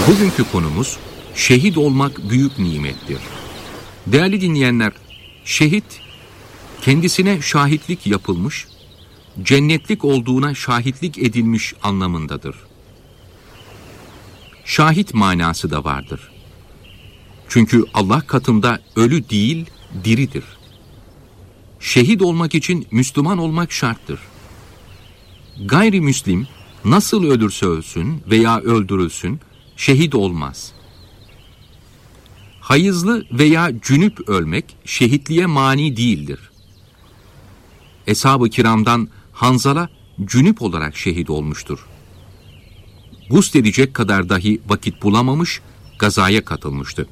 Bugünkü konumuz şehit olmak büyük nimettir. Değerli dinleyenler, şehit kendisine şahitlik yapılmış, cennetlik olduğuna şahitlik edilmiş anlamındadır. Şahit manası da vardır. Çünkü Allah katında ölü değil, diridir. Şehit olmak için Müslüman olmak şarttır. Gayrimüslim nasıl ölürse ölsün veya öldürülsün, şehit olmaz. Hayızlı veya cünüp ölmek şehitliğe mani değildir. Eshab-ı kiramdan Hanzala cünüp olarak şehit olmuştur. Gusledecek kadar dahi vakit bulamamış, gazaya katılmıştı.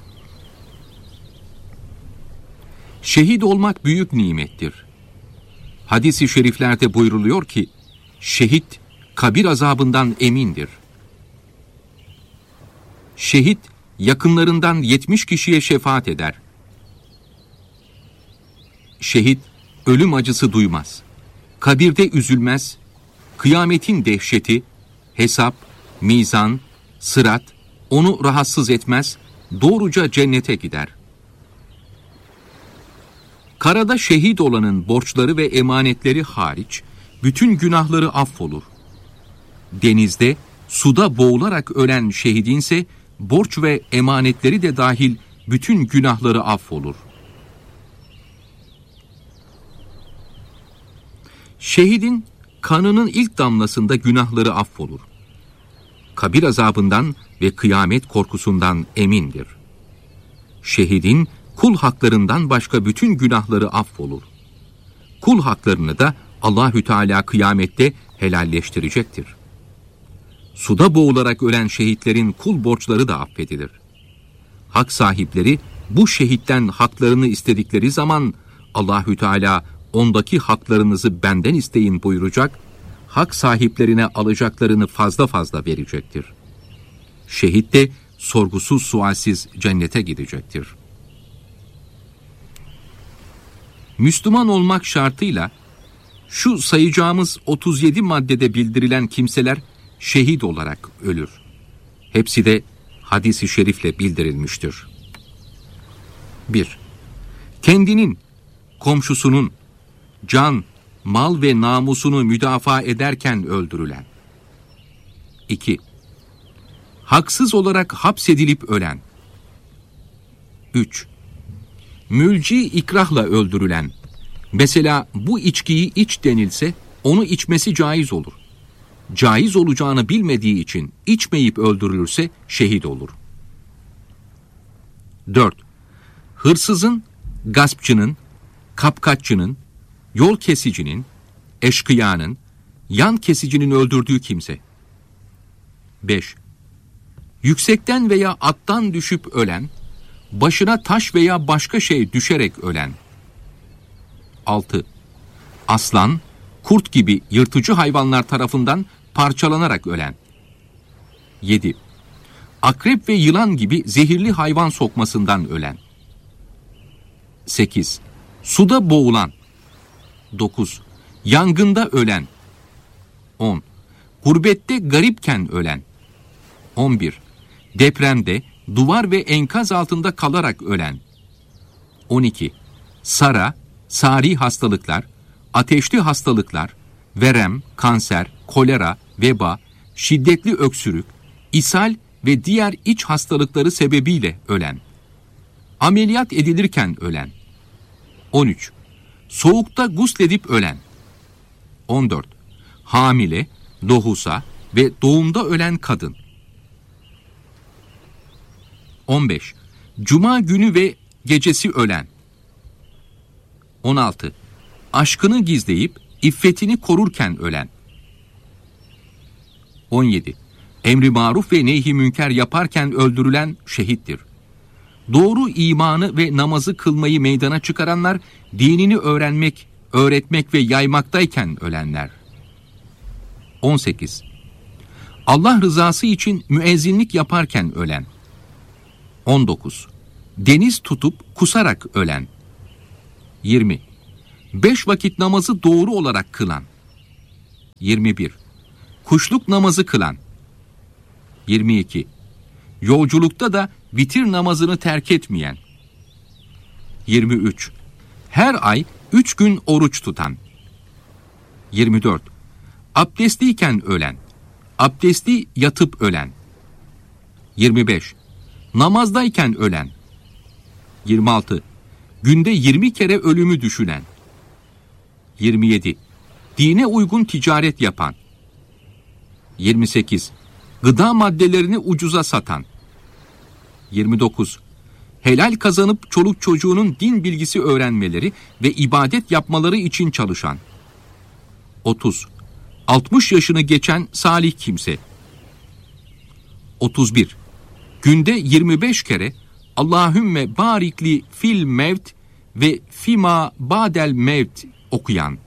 Şehit olmak büyük nimettir. Hadis-i şeriflerde buyruluyor ki, şehit kabir azabından emindir. Şehit yakınlarından 70 kişiye şefaat eder. Şehit ölüm acısı duymaz. Kabirde üzülmez. Kıyametin dehşeti, hesap, mizan, sırat onu rahatsız etmez. Doğruca cennete gider. Karada şehit olanın borçları ve emanetleri hariç bütün günahları affolur. Denizde, suda boğularak ölen şehidinse borç ve emanetleri de dahil bütün günahları affolur. Şehidin kanının ilk damlasında günahları affolur. Kabir azabından ve kıyamet korkusundan emindir. Şehidin kul haklarından başka bütün günahları affolur. Kul haklarını da Allahü Teala kıyamette helalleştirecektir. Suda boğularak ölen şehitlerin kul borçları da affedilir. Hak sahipleri bu şehitten haklarını istedikleri zaman Allahü Teala ondaki haklarınızı benden isteyin buyuracak, hak sahiplerine alacaklarını fazla fazla verecektir. Şehit de sorgusuz sualsiz cennete gidecektir. Müslüman olmak şartıyla şu sayacağımız 37 maddede bildirilen kimseler şehit olarak ölür. Hepsi de hadis-i şerifle bildirilmiştir. 1. Kendinin, komşusunun, can, mal ve namusunu müdafaa ederken öldürülen. 2. Haksız olarak hapsedilip ölen. 3. Mülci ikrahla öldürülen. Mesela bu içkiyi iç denilse onu içmesi caiz olur. Caiz olacağını bilmediği için içmeyip öldürülürse şehit olur. 4. Hırsızın, gaspçının, kapkaççının, yol kesicinin, eşkıyanın, yan kesicinin öldürdüğü kimse. 5. Yüksekten veya attan düşüp ölen, başına taş veya başka şey düşerek ölen. 6. Aslan, kurt gibi yırtıcı hayvanlar tarafından parçalanarak ölen. 7. Akrep ve yılan gibi zehirli hayvan sokmasından ölen. 8. Suda boğulan. 9. Yangında ölen. 10. Gurbette garipken ölen. 11. Depremde, duvar ve enkaz altında kalarak ölen. 12. Sara, sari hastalıklar, ateşli hastalıklar, verem, kanser, kolera, veba, şiddetli öksürük, ishal ve diğer iç hastalıkları sebebiyle ölen. Ameliyat edilirken ölen. 13. Soğukta gusledip ölen. 14. Hamile, lohusa ve doğumda ölen kadın. 15. Cuma günü ve gecesi ölen. 16. Aşkını gizleyip iffetini korurken ölen. 17. Emri maruf ve nehi münker yaparken öldürülen şehittir. Doğru imanı ve namazı kılmayı meydana çıkaranlar, dinini öğrenmek, öğretmek ve yaymaktayken ölenler. 18. Allah rızası için müezzinlik yaparken ölen. 19. Deniz tutup kusarak ölen. 20. 5 vakit namazı doğru olarak kılan. 21. Kuşluk namazı kılan. 22. yolculukta da vitir namazını terk etmeyen. 23. Her ay 3 gün oruç tutan. 24. Abdestliyken ölen, abdestli yatıp ölen. 25. Namazdayken ölen. 26. Günde 20 kere ölümü düşünen. 27. Dine uygun ticaret yapan. 28. Gıda maddelerini ucuza satan. 29. Helal kazanıp çoluk çocuğunun din bilgisi öğrenmeleri ve ibadet yapmaları için çalışan. 30. 60 yaşını geçen salih kimse. 31. Günde 25 kere Allahümme barikli fil mevt ve fima badel mevt okuyan.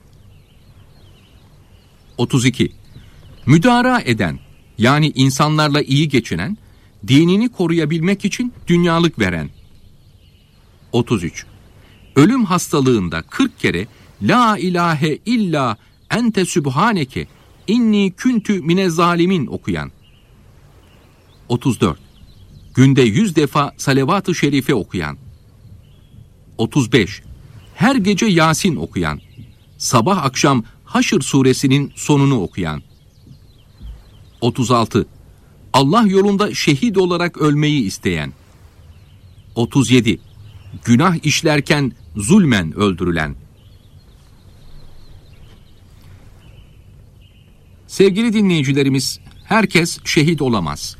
32. Müdara eden, yani insanlarla iyi geçinen, dinini koruyabilmek için dünyalık veren. 33. Ölüm hastalığında 40 kere La ilahe illa ente sübhaneke inni küntü mine zalimin okuyan. 34. Günde 100 defa salavat-ı şerife okuyan. 35. Her gece Yasin okuyan. Sabah akşam Haşr suresinin sonunu okuyan. 36. Allah yolunda şehit olarak ölmeyi isteyen. 37. Günah işlerken zulmen öldürülen. Sevgili dinleyicilerimiz, herkes şehit olamaz.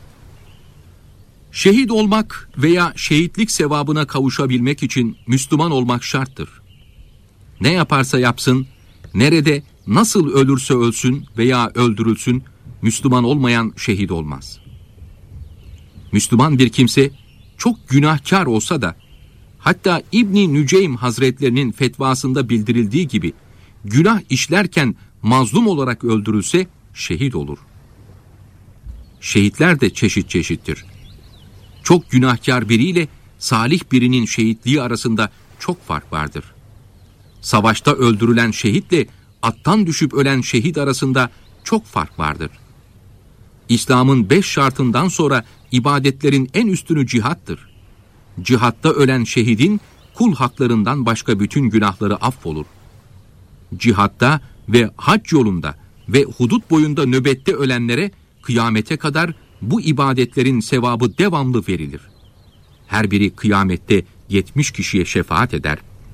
Şehit olmak veya şehitlik sevabına kavuşabilmek için Müslüman olmak şarttır. Ne yaparsa yapsın, nerede, nasıl ölürse ölsün veya öldürülsün, Müslüman olmayan şehit olmaz. Müslüman bir kimse çok günahkar olsa da, hatta İbn-i Nüceym Hazretlerinin fetvasında bildirildiği gibi, günah işlerken mazlum olarak öldürülse şehit olur. Şehitler de çeşit çeşittir. Çok günahkar biriyle salih birinin şehitliği arasında çok fark vardır. Savaşta öldürülen şehitle attan düşüp ölen şehit arasında çok fark vardır. İslam'ın 5 şartından sonra ibadetlerin en üstünü cihattır. Cihatta ölen şehidin kul haklarından başka bütün günahları affolur. Cihatta ve hac yolunda ve hudut boyunda nöbette ölenlere kıyamete kadar bu ibadetlerin sevabı devamlı verilir. Her biri kıyamette 70 kişiye şefaat eder.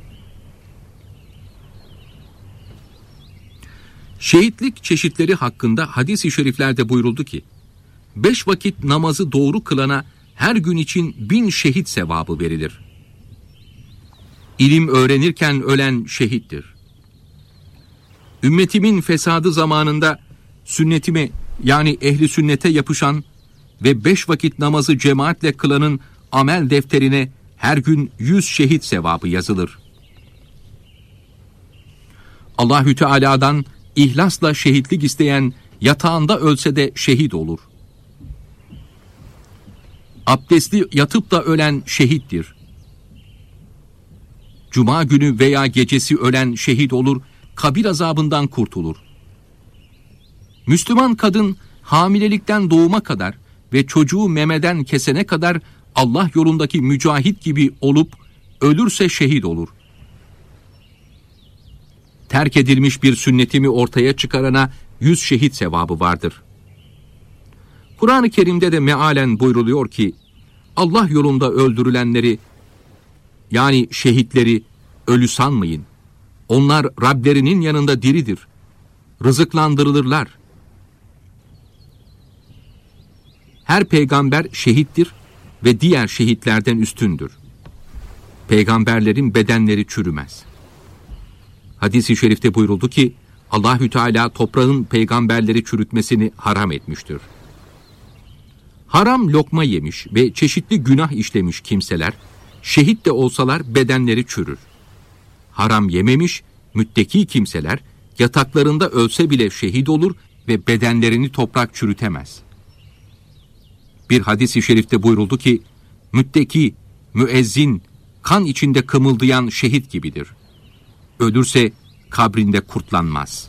Şehitlik çeşitleri hakkında hadis-i şeriflerde buyuruldu ki, 5 vakit namazı doğru kılana her gün için 1000 şehit sevabı verilir. İlim öğrenirken ölen şehittir. Ümmetimin fesadı zamanında sünnetime, yani ehli sünnete yapışan ve 5 vakit namazı cemaatle kılanın amel defterine her gün 100 şehit sevabı yazılır. Allahü Teala'dan ihlasla şehitlik isteyen yatağında ölse de şehit olur. Abdestli yatıp da ölen şehittir. Cuma günü veya gecesi ölen şehit olur, kabir azabından kurtulur. Müslüman kadın hamilelikten doğuma kadar ve çocuğu memeden kesene kadar Allah yolundaki mücahit gibi olup ölürse şehit olur. Terk edilmiş bir sünnetimi ortaya çıkarana 100 şehit sevabı vardır. Kur'an-ı Kerim'de de mealen buyruluyor ki, Allah yolunda öldürülenleri, yani şehitleri ölü sanmayın. Onlar Rablerinin yanında diridir. Rızıklandırılırlar. Her peygamber şehittir ve diğer şehitlerden üstündür. Peygamberlerin bedenleri çürümez. Hadis-i şerifte buyuruldu ki, Allahü Teala toprağın peygamberleri çürütmesini haram etmiştir. Haram lokma yemiş ve çeşitli günah işlemiş kimseler, şehit de olsalar bedenleri çürür. Haram yememiş, mütteki kimseler, yataklarında ölse bile şehit olur ve bedenlerini toprak çürütemez. Bir hadis-i şerifte buyuruldu ki, mütteki, müezzin, kan içinde kımıldayan şehit gibidir. Ölürse kabrinde kurtlanmaz.